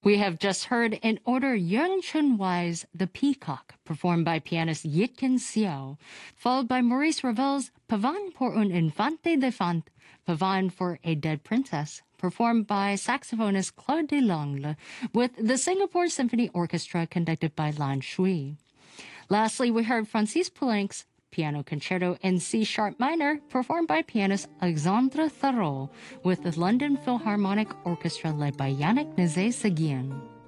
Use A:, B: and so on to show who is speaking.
A: We have just heard in order Yung Chun Wai's The Peacock, performed by pianist Yitkin Xiao, followed by Maurice Ravel's Pavane pour un infante de fant, Pavane for a Dead Princess, performed by saxophonist Claude Delangle, with the Singapore Symphony Orchestra conducted by Lan Shui. Lastly, we heard Francis Poulenc's Piano Concerto in C-sharp minor, performed by pianist Alexandre Tharault, with the London Philharmonic Orchestra led by Yannick Nézet-Séguin.